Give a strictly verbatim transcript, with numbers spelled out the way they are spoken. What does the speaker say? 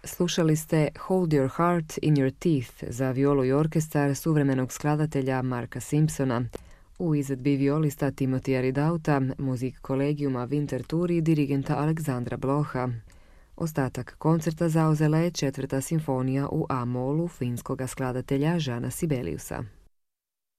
Slušali ste Hold Your Heart in Your Teeth za violu i orkestar suvremenog skladatelja Marka Simpsona. U izvedbi violista Timotija Ridauta, muzik kolegijuma Winter Tour i dirigenta Aleksandra Bloha. Ostatak koncerta zauzela je četvrta simfonija u A-molu finskoga skladatelja Žana Sibeliusa.